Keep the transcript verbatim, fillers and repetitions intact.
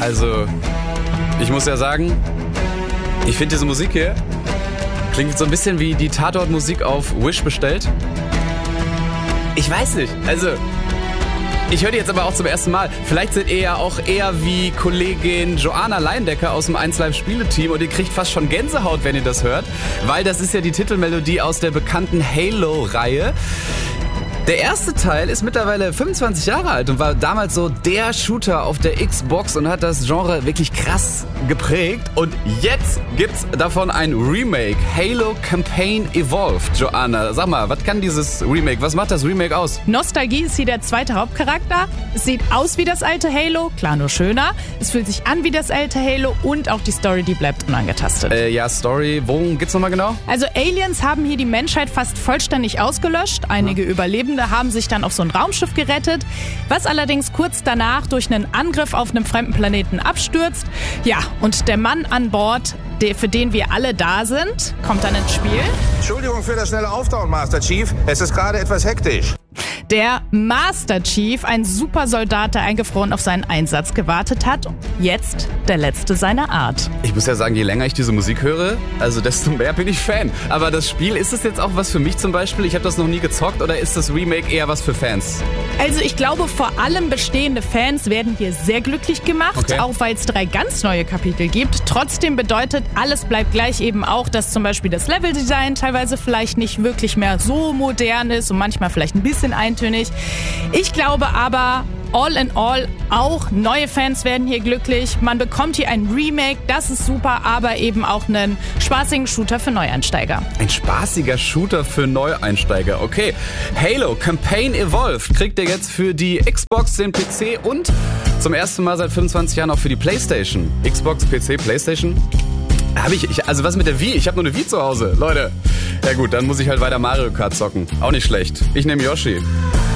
Also, ich muss ja sagen, ich finde diese Musik hier klingt so ein bisschen wie die Tatort-Musik auf Wish bestellt. Ich weiß nicht, also ich höre die jetzt aber auch zum ersten Mal. Vielleicht seid ihr ja auch eher wie Kollegin Joanna Leindecker aus dem eins Live Spieleteam und ihr kriegt fast schon Gänsehaut, wenn ihr das hört, weil das ist ja die Titelmelodie aus der bekannten Halo-Reihe. Der erste Teil ist mittlerweile fünfundzwanzig Jahre alt und war damals so der Shooter auf der Xbox und hat das Genre wirklich krass geprägt. Und jetzt gibt's davon ein Remake, Halo Campaign Evolved. Joanna, sag mal, was kann dieses Remake, was macht das Remake aus? Nostalgie ist hier der zweite Hauptcharakter. Es sieht aus wie das alte Halo, klar nur schöner. Es fühlt sich an wie das alte Halo und auch die Story, die bleibt unangetastet. Äh, ja, Story, worum geht's nochmal genau? Also Aliens haben hier die Menschheit fast vollständig ausgelöscht. Einige hm. Überlebende haben sich dann auf so ein Raumschiff gerettet, was allerdings kurz danach durch einen Angriff auf einem fremden Planeten abstürzt. Ja, und der Mann an Bord, der, für den wir alle da sind, kommt dann ins Spiel. Entschuldigung für das schnelle Auftauen, Master Chief. Es ist gerade etwas hektisch. Der Master Chief, ein Supersoldat, der eingefroren auf seinen Einsatz gewartet hat. Jetzt der letzte seiner Art. Ich muss ja sagen, je länger ich diese Musik höre, also desto mehr bin ich Fan. Aber das Spiel, ist es jetzt auch was für mich zum Beispiel? Ich habe das noch nie gezockt oder ist das Remake eher was für Fans? Also ich glaube, vor allem bestehende Fans werden hier sehr glücklich gemacht, okay. Auch weil es drei ganz neue Kapitel gibt. Trotzdem bedeutet, alles bleibt gleich eben auch, dass zum Beispiel das Leveldesign teilweise vielleicht nicht wirklich mehr so modern ist und manchmal vielleicht ein bisschen eintönig. Ich glaube aber, all in all, auch neue Fans werden hier glücklich. Man bekommt hier ein Remake, das ist super, aber eben auch einen spaßigen Shooter für Neueinsteiger. Ein spaßiger Shooter für Neueinsteiger, okay. Halo Campaign Evolved kriegt ihr jetzt für die Xbox, den P C und zum ersten Mal seit fünfundzwanzig Jahren auch für die PlayStation. Xbox, P C, PlayStation? Hab ich, ich, also was mit der Wii? Ich habe nur eine Wii zu Hause, Leute. Ja gut, dann muss ich halt weiter Mario Kart zocken. Auch nicht schlecht. Ich nehme Yoshi.